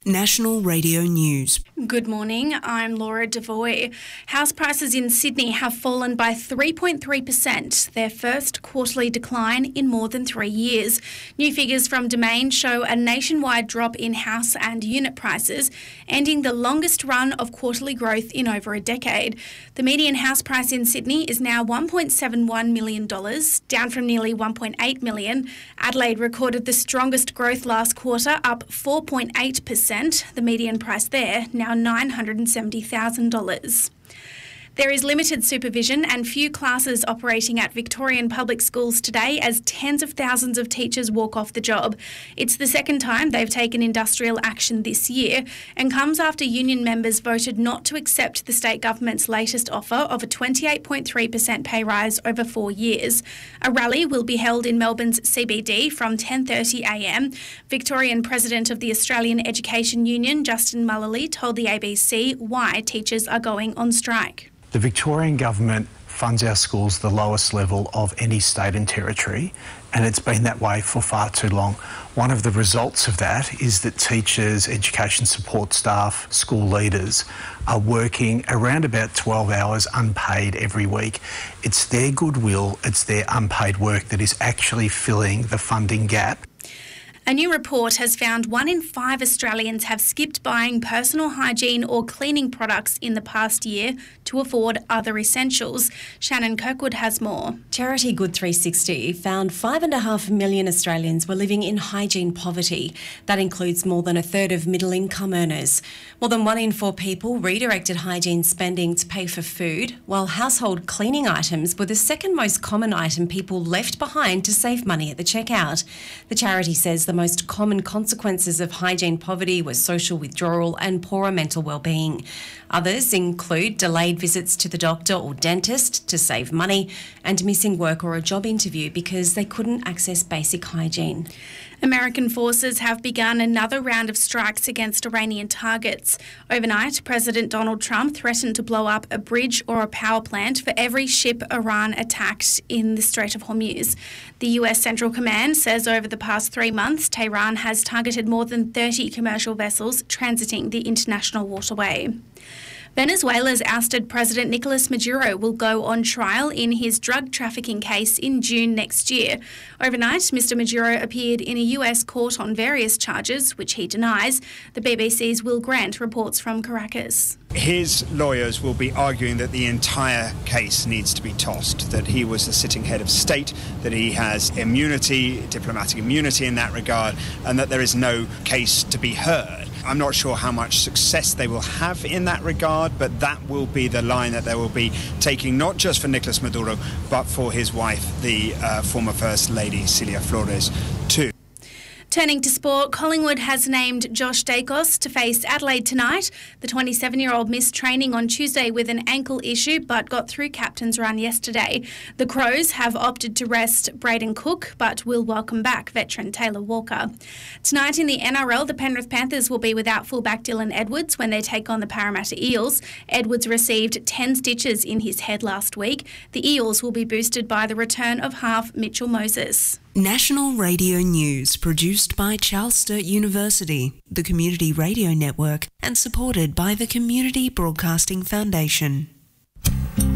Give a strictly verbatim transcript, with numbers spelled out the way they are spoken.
National Radio News. Good morning, I'm Laura Devoy. House prices in Sydney have fallen by three point three percent, their first quarterly decline in more than three years. New figures from Domain show a nationwide drop in house and unit prices, ending the longest run of quarterly growth in over a decade. The median house price in Sydney is now one point seven one million dollars, down from nearly one point eight million dollars. Adelaide recorded the strongest growth last quarter, up four point eight percent. The median price there now nine hundred seventy thousand dollars. There is limited supervision and few classes operating at Victorian public schools today as tens of thousands of teachers walk off the job. It's the second time they've taken industrial action this year and comes after union members voted not to accept the state government's latest offer of a twenty-eight point three percent pay rise over four years. A rally will be held in Melbourne's C B D from ten thirty a m. Victorian President of the Australian Education Union, Justin Mullally, told the A B C why teachers are going on strike. The Victorian Government funds our schools the lowest level of any state and territory, and it's been that way for far too long. One of the results of that is that teachers, education support staff, school leaders are working around about twelve hours unpaid every week. It's their goodwill, it's their unpaid work that is actually filling the funding gap. A new report has found one in five Australians have skipped buying personal hygiene or cleaning products in the past year to afford other essentials. Shannon Kirkwood has more. Charity Good three sixty found five and a half million Australians were living in hygiene poverty. That includes more than a third of middle income earners. More than one in four people redirected hygiene spending to pay for food, while household cleaning items were the second most common item people left behind to save money at the checkout. The charity says the most common consequences of hygiene poverty were social withdrawal and poorer mental well-being. Others include delayed visits to the doctor or dentist to save money and missing work or a job interview because they couldn't access basic hygiene. American forces have begun another round of strikes against Iranian targets. Overnight, President Donald Trump threatened to blow up a bridge or a power plant for every ship Iran attacked in the Strait of Hormuz. The U S Central Command says over the past three months, Tehran has targeted more than thirty commercial vessels transiting the international waterway. Venezuela's ousted President Nicolas Maduro will go on trial in his drug trafficking case in June next year. Overnight, Mister Maduro appeared in a U S court on various charges, which he denies. The B B C's Will Grant reports from Caracas. His lawyers will be arguing that the entire case needs to be tossed, that he was the sitting head of state, that he has immunity, diplomatic immunity in that regard, and that there is no case to be heard. I'm not sure how much success they will have in that regard, but that will be the line that they will be taking, not just for Nicolas Maduro, but for his wife, the uh, former First Lady, Celia Flores, too. Turning to sport, Collingwood has named Josh Dacos to face Adelaide tonight. The twenty-seven-year-old missed training on Tuesday with an ankle issue but got through captain's run yesterday. The Crows have opted to rest Braden Cook but will welcome back veteran Taylor Walker. Tonight in the N R L, the Penrith Panthers will be without fullback Dylan Edwards when they take on the Parramatta Eels. Edwards received ten stitches in his head last week. The Eels will be boosted by the return of half Mitchell Moses. National Radio News, produced by Charles Sturt University, the Community Radio Network, and supported by the Community Broadcasting Foundation.